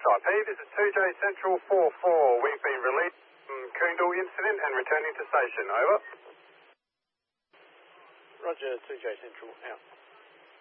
SIP, this is 2J Central 44. We've been released from Coondle incident and returning to station. Over. Roger, 2J Central, out.